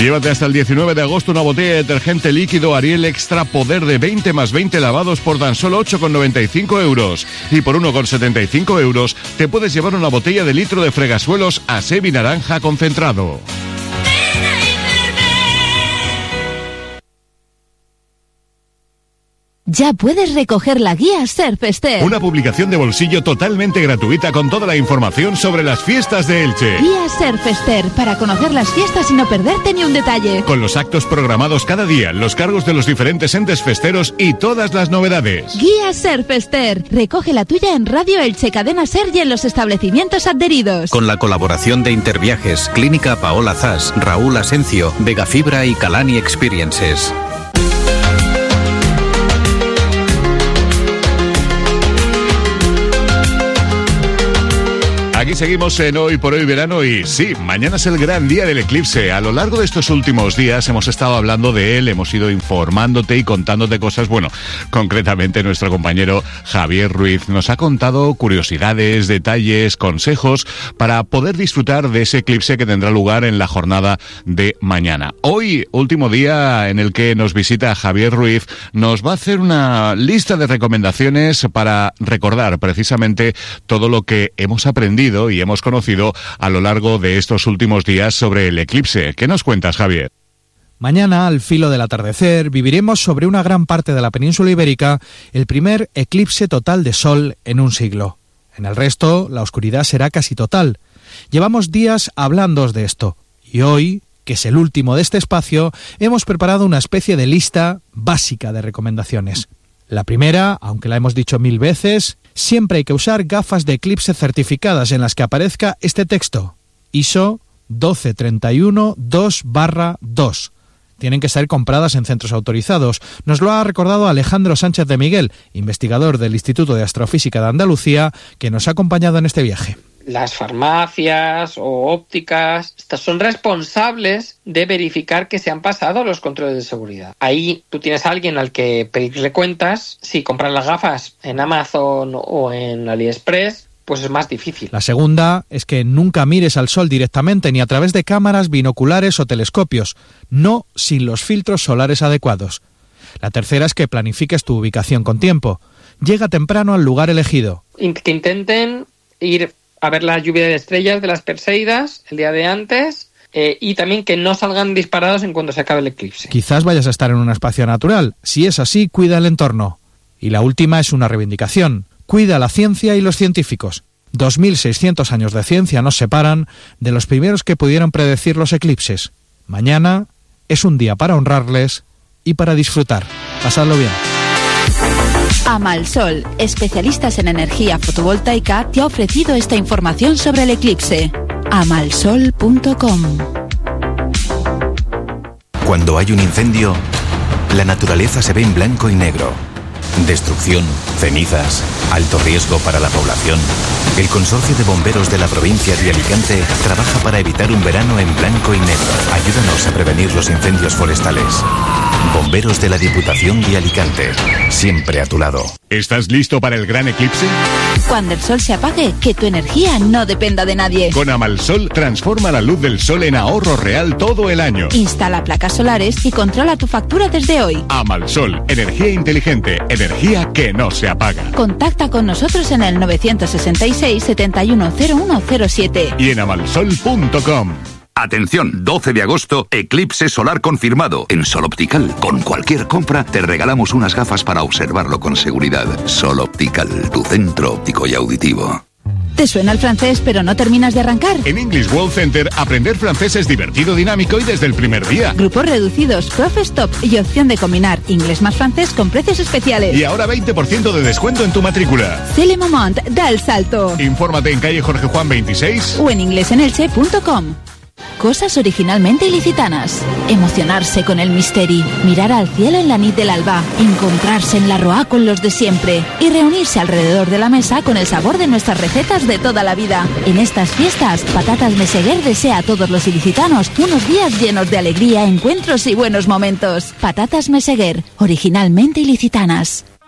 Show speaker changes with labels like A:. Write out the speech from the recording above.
A: Llévate hasta el 19 de agosto una botella de detergente líquido Ariel Extra Poder de 20 más 20 lavados por tan solo 8,95 euros. Y por 1,75 euros te puedes llevar una botella de litro de fregasuelos Asevi Naranja concentrado.
B: Ya puedes recoger la guía Surfester.
A: Una publicación de bolsillo totalmente gratuita con toda la información sobre las fiestas de Elche.
B: Guía Surfester, para conocer las fiestas y no perderte ni un detalle.
A: Con los actos programados cada día, los cargos de los diferentes entes festeros y todas las novedades.
B: Guía Surfester. Recoge la tuya en Radio Elche, Cadena Ser y en los establecimientos adheridos.
C: Con la colaboración de Interviajes, Clínica Paola Zas, Raúl Asencio, Vegafibra y Calani Experiences.
A: Aquí seguimos en Hoy por Hoy Verano y sí, mañana es el gran día del eclipse. A lo largo de estos últimos días hemos estado hablando de él, hemos ido informándote y contándote cosas. Bueno, concretamente nuestro compañero Javier Ruiz nos ha contado curiosidades, detalles, consejos para poder disfrutar de ese eclipse que tendrá lugar en la jornada de mañana. Hoy, último día en el que nos visita Javier Ruiz, nos va a hacer una lista de recomendaciones para recordar precisamente todo lo que hemos aprendido y hemos conocido a lo largo de estos últimos días sobre el eclipse. ¿Qué nos cuentas, Javier?
D: Mañana, al filo del atardecer, viviremos sobre una gran parte de la península ibérica el primer eclipse total de sol en un siglo. En el resto, la oscuridad será casi total. Llevamos días hablándoos de esto, y hoy, que es el último de este espacio, hemos preparado una especie de lista básica de recomendaciones. La primera, aunque la hemos dicho 1000 veces, siempre hay que usar gafas de eclipse certificadas en las que aparezca este texto, ISO 12312/2. Tienen que ser compradas en centros autorizados. Nos lo ha recordado Alejandro Sánchez de Miguel, investigador del Instituto de Astrofísica de Andalucía, que nos ha acompañado en este viaje.
E: Las farmacias o ópticas, estas son responsables de verificar que se han pasado los controles de seguridad. Ahí tú tienes a alguien al que pedirle cuentas. Si compras las gafas en Amazon o en AliExpress, pues es más difícil.
D: La segunda es que nunca mires al sol directamente ni a través de cámaras, binoculares o telescopios, no sin los filtros solares adecuados. La tercera es que planifiques tu ubicación con tiempo. Llega temprano al lugar elegido.
E: Que intenten ir a ver la lluvia de estrellas de las Perseidas el día de antes, y también que no salgan disparados en cuanto se acabe el eclipse.
D: Quizás vayas a estar en un espacio natural. Si es así, cuida el entorno. Y la última es una reivindicación. Cuida la ciencia y los científicos. 2600 años de ciencia nos separan de los primeros que pudieron predecir los eclipses. Mañana es un día para honrarles y para disfrutar. Pasadlo bien.
B: Amalsol, especialistas en energía fotovoltaica, te ha ofrecido esta información sobre el eclipse. Amalsol.com.
F: Cuando hay un incendio, la naturaleza se ve en blanco y negro. Destrucción, cenizas, alto riesgo para la población. El Consorcio de Bomberos de la provincia de Alicante trabaja para evitar un verano en blanco y negro. Ayúdanos a prevenir los incendios forestales. Bomberos de la Diputación de Alicante, siempre a tu lado.
A: ¿Estás listo para el gran eclipse?
B: Cuando el sol se apague, que tu energía no dependa de nadie.
A: Con Amalsol, transforma la luz del sol en ahorro real todo el año.
B: Instala placas solares y controla tu factura desde hoy.
A: Amalsol, energía inteligente, energía que no se apaga.
B: Contacta con nosotros en el 966 710107
A: y en amalsol.com.
G: Atención, 12 de agosto, eclipse solar confirmado en Sol Optical. Con cualquier compra te regalamos unas gafas para observarlo con seguridad. Sol Optical, tu centro óptico y auditivo.
B: ¿Te suena el francés pero no terminas de arrancar?
A: En English World Center, aprender francés es divertido, dinámico y desde el primer día.
B: Grupos reducidos, profe stop y opción de combinar inglés más francés con precios especiales.
A: Y ahora 20% de descuento en tu matrícula.
B: C'est le moment, da el salto.
A: Infórmate en calle Jorge Juan 26
B: o en inglesenelche.com. Cosas originalmente ilicitanas. Emocionarse con el misteri, mirar al cielo en la nit del alba, encontrarse en la Roa con los de siempre y reunirse alrededor de la mesa con el sabor de nuestras recetas de toda la vida. En estas fiestas, Patatas Meseguer desea a todos los ilicitanos unos días llenos de alegría, encuentros y buenos momentos. Patatas Meseguer, originalmente ilicitanas.